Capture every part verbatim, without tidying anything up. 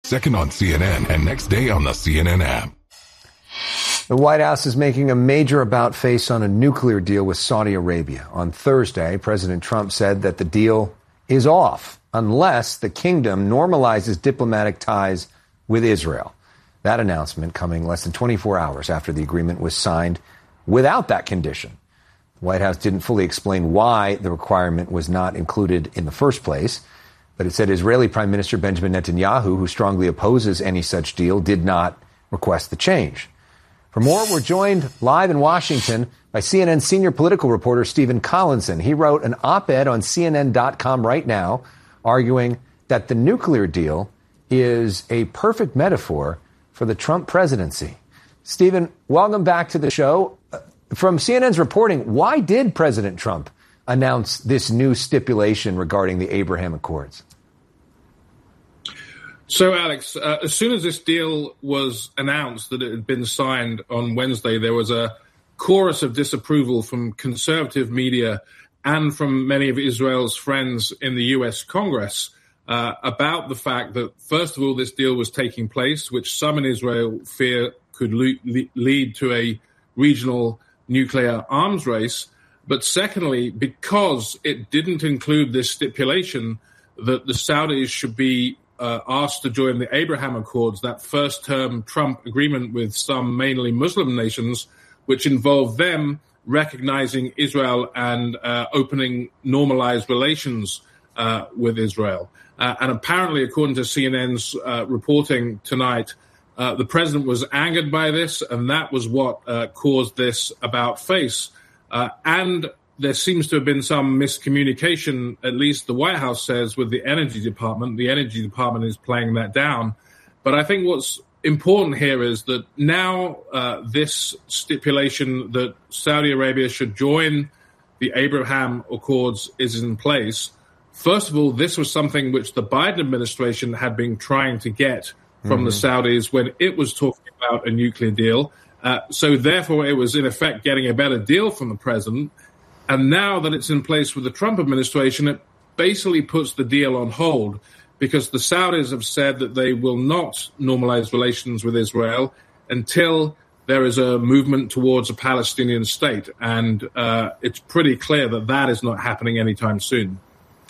Second on C N N and next day on the C N N app. The White House is making a major about-face on a nuclear deal with Saudi Arabia. On Thursday, President Trump said that the deal is off unless the kingdom normalizes diplomatic ties with Israel. That announcement coming less than twenty-four hours after the agreement was signed without that condition. The White House didn't fully explain why the requirement was not included in the first place, but it said Israeli Prime Minister Benjamin Netanyahu, who strongly opposes any such deal, did not request the change. For more, we're joined live in Washington by C N N senior political reporter Stephen Collinson. He wrote an op-ed on C N N dot com right now arguing that the nuclear deal is a perfect metaphor for the Trump presidency. Stephen, welcome back to the show. From C N N's reporting, why did President Trump announce this new stipulation regarding the Abraham Accords? So, Alex, uh, as soon as this deal was announced that it had been signed on Wednesday, there was a chorus of disapproval from conservative media and from many of Israel's friends in the U S Congress uh, about the fact that, first of all, this deal was taking place, which some in Israel fear could le- lead to a regional nuclear arms race. But secondly, because it didn't include this stipulation that the Saudis should be Uh, asked to join the Abraham Accords, that first-term Trump agreement with some mainly Muslim nations, which involved them recognizing Israel and uh, opening normalized relations uh, with Israel. Uh, and apparently, according to C N N's uh, reporting tonight, uh, the president was angered by this, and that was what uh, caused this about-face. Uh, and there seems to have been some miscommunication, at least the White House says, with the Energy Department. The Energy Department is playing that down. But I think what's important here is that now uh, this stipulation that Saudi Arabia should join the Abraham Accords is in place. First of all, this was something which the Biden administration had been trying to get from mm-hmm. the Saudis when it was talking about a nuclear deal. Uh, so therefore, it was in effect getting a better deal from the president. And now that it's in place with the Trump administration, it basically puts the deal on hold because the Saudis have said that they will not normalize relations with Israel until there is a movement towards a Palestinian state. And uh, it's pretty clear that that is not happening anytime soon.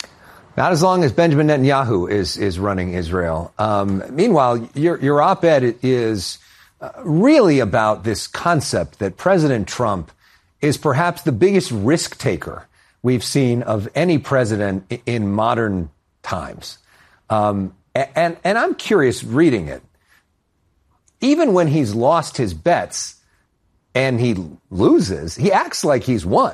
Not as long as Benjamin Netanyahu is is running Israel. Um, meanwhile, your, your op-ed is uh, really about this concept that President Trump is perhaps the biggest risk taker we've seen of any president in modern times. Um, and, and I'm curious reading it. Even when he's lost his bets and he loses, he acts like he's won.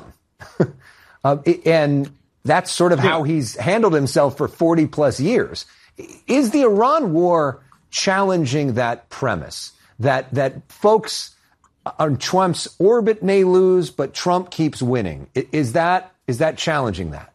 uh, and that's sort of how he's handled himself for forty plus years. Is the Iran war challenging that premise that, that folks on Trump's orbit may lose, but Trump keeps winning? Is that is that challenging that?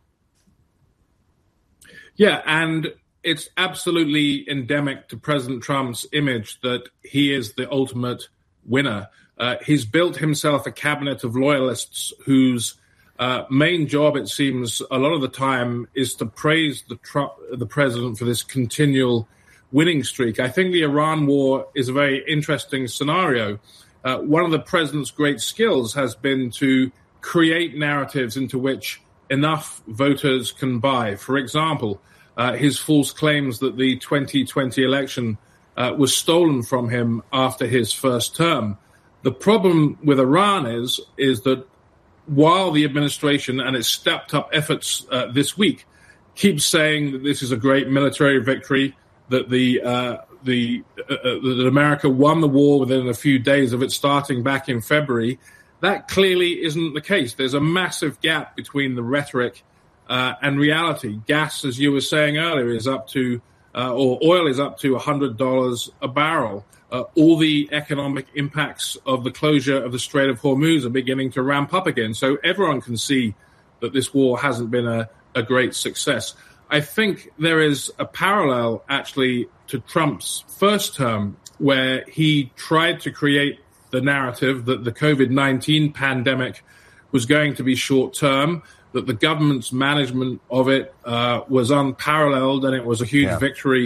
Yeah, and it's absolutely endemic to President Trump's image that he is the ultimate winner. Uh, he's built himself a cabinet of loyalists whose uh, main job, it seems, a lot of the time is to praise the Trump, the president for this continual winning streak. I think the Iran war is a very interesting scenario. Uh, one of the president's great skills has been to create narratives into which enough voters can buy. For example, uh, his false claims that the twenty twenty election uh, was stolen from him after his first term. The problem with Iran is, is that while the administration and its stepped up efforts uh, this week keeps saying that this is a great military victory, that the uh, The, uh, that America won the war within a few days of it starting back in February, that clearly isn't the case. There's a massive gap between the rhetoric uh, and reality. Gas, as you were saying earlier, is up to, uh, or oil is up to one hundred dollars a barrel. Uh, all the economic impacts of the closure of the Strait of Hormuz are beginning to ramp up again. So everyone can see that this war hasn't been a, a great success. I think there is a parallel, actually, to Trump's first term, where he tried to create the narrative that the COVID nineteen pandemic was going to be short-term, that the government's management of it uh, was unparalleled, and it was a huge yeah. victory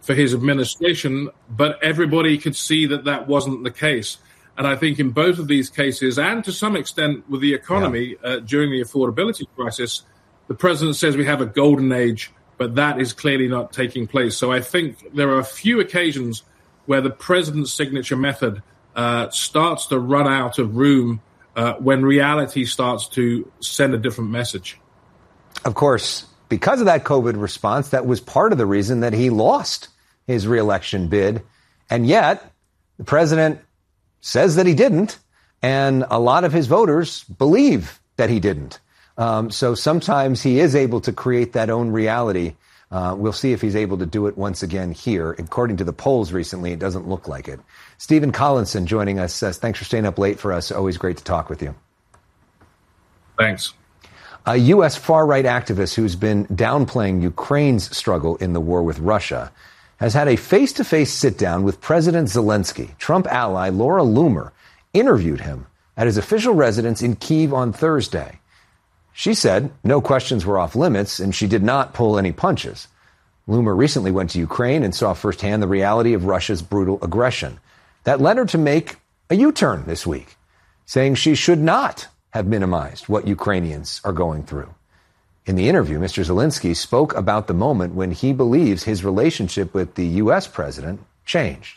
for his administration, but everybody could see that that wasn't the case. And I think in both of these cases, and to some extent with the economy yeah. uh, during the affordability crisis, the president says we have a golden age, but that is clearly not taking place. So I think there are a few occasions where the president's signature method uh, starts to run out of room uh, when reality starts to send a different message. Of course, because of that COVID response, that was part of the reason that he lost his reelection bid. And yet the president says that he didn't, and a lot of his voters believe that he didn't. Um, so sometimes he is able to create that own reality. Uh, we'll see if he's able to do it once again here. According to the polls recently, it doesn't look like it. Stephen Collinson joining us says, thanks for staying up late for us. Always great to talk with you. Thanks. A U S far-right activist who's been downplaying Ukraine's struggle in the war with Russia has had a face-to-face sit-down with President Zelensky. Trump ally Laura Loomer interviewed him at his official residence in Kyiv on Thursday. She said no questions were off limits, and she did not pull any punches. Loomer recently went to Ukraine and saw firsthand the reality of Russia's brutal aggression. That led her to make a U-turn this week, saying she should not have minimized what Ukrainians are going through. In the interview, Mister Zelensky spoke about the moment when he believes his relationship with the U S president changed.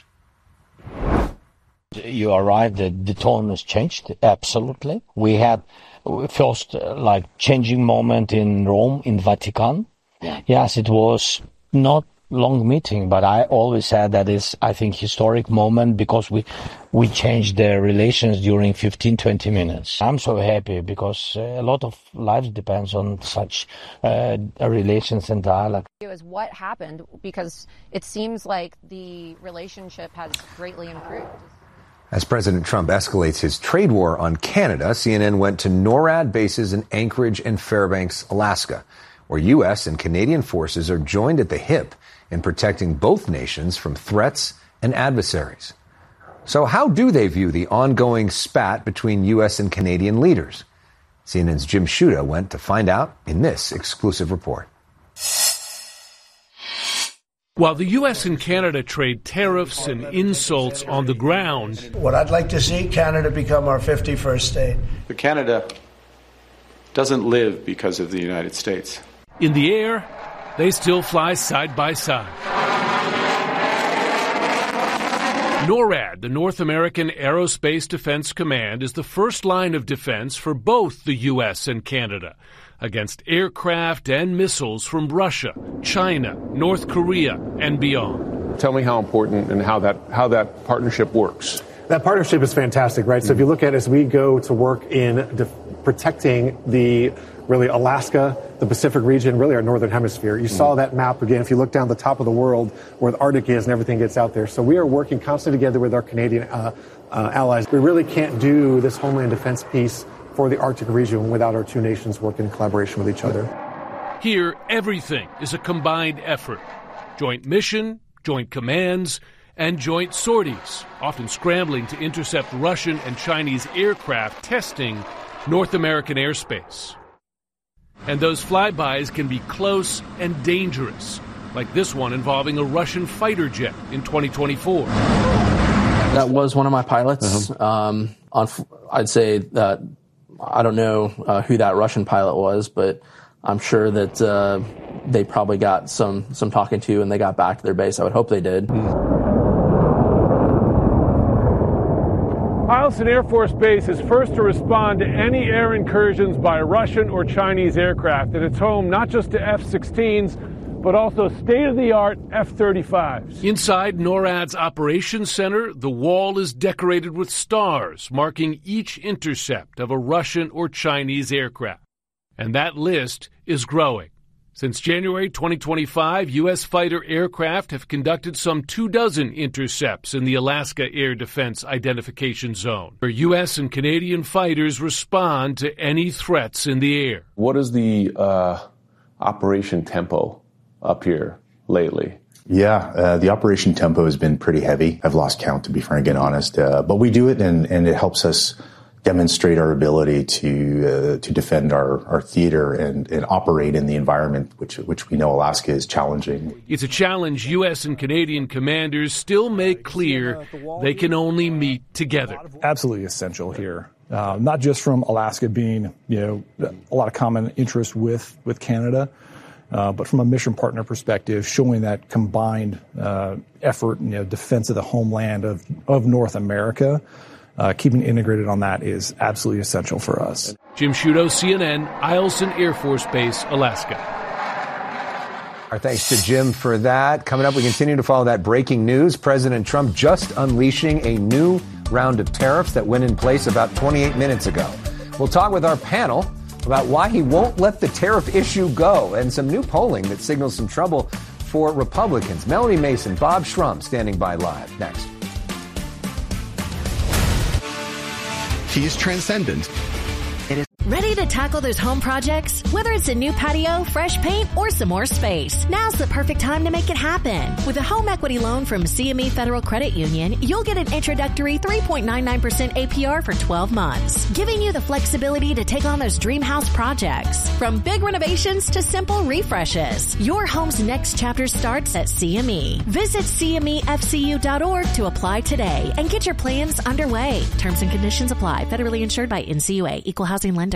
You are right, the, the tone has changed, absolutely. We had first uh, like changing moment in Rome, in Vatican. Yeah. Yes, it was not long meeting, but I always said that is, I think, historic moment because we we changed the relations during fifteen, twenty minutes. I'm so happy because uh, a lot of lives depends on such uh, relations and dialogue. Is what happened, because it seems like the relationship has greatly improved. As President Trump escalates his trade war on Canada, C N N went to NORAD bases in Anchorage and Fairbanks, Alaska, where U S and Canadian forces are joined at the hip in protecting both nations from threats and adversaries. So how do they view the ongoing spat between U S and Canadian leaders? C N N's Jim Sciutto went to find out in this exclusive report. While the U S and Canada trade tariffs and insults on the ground, what I'd like to see, Canada become our fifty-first state. But Canada doesn't live because of the United States. In the air, they still fly side by side. NORAD, the North American Aerospace Defense Command, is the first line of defense for both the U S and Canada against aircraft and missiles from Russia, China, North Korea, and beyond. Tell me how important and how that how that partnership works. That partnership is fantastic, right? Mm-hmm. So if you look at it, as we go to work in def- protecting the really Alaska, the Pacific region, really our northern hemisphere. You mm-hmm. saw that map again. If you look down the top of the world where the Arctic is and everything gets out there. So we are working constantly together with our Canadian uh, uh, allies. We really can't do this homeland defense piece for the Arctic region without our two nations working in collaboration with each other. Here, everything is a combined effort. Joint mission, joint commands, and joint sorties, often scrambling to intercept Russian and Chinese aircraft testing North American airspace. And those flybys can be close and dangerous, like this one involving a Russian fighter jet in twenty twenty-four. That was one of my pilots. Uh-huh. Um, on, I'd say that I don't know uh, who that Russian pilot was, but I'm sure that uh, they probably got some, some talking to and they got back to their base. I would hope they did. Eielson Air Force Base is first to respond to any air incursions by Russian or Chinese aircraft, and it's home not just to F sixteens, but also state-of-the-art F thirty-fives. Inside NORAD's operations center, the wall is decorated with stars marking each intercept of a Russian or Chinese aircraft. And that list is growing. Since January twenty twenty-five, U S fighter aircraft have conducted some two dozen intercepts in the Alaska Air Defense Identification Zone, where U S and Canadian fighters respond to any threats in the air. What is the uh, operation tempo up here lately? Yeah, uh, the operation tempo has been pretty heavy. I've lost count, to be frank and honest. Uh, but we do it, and, and it helps us demonstrate our ability to uh, to defend our, our theater and, and operate in the environment which which we know Alaska is challenging. It's a challenge U S and Canadian commanders still make clear they can only meet together. Absolutely essential here, uh, not just from Alaska being, you know, a lot of common interest with, with Canada, uh, but from a mission partner perspective, showing that combined uh, effort, you know, defense of the homeland of, of North America. Uh, keeping integrated on that is absolutely essential for us. Jim Sciutto, C N N, Eielson Air Force Base, Alaska. Our thanks to Jim for that. Coming up, we continue to follow that breaking news. President Trump just unleashing a new round of tariffs that went in place about twenty-eight minutes ago. We'll talk with our panel about why he won't let the tariff issue go and some new polling that signals some trouble for Republicans. Melanie Mason, Bob Shrum standing by live. Next. He's transcendent. Ready to tackle those home projects? Whether it's a new patio, fresh paint, or some more space, now's the perfect time to make it happen. With a home equity loan from C M E Federal Credit Union, you'll get an introductory three point nine nine percent A P R for twelve months, giving you the flexibility to take on those dream house projects. From big renovations to simple refreshes, your home's next chapter starts at C M E. Visit C M E F C U dot org to apply today and get your plans underway. Terms and conditions apply. Federally insured by N C U A. Equal housing lender.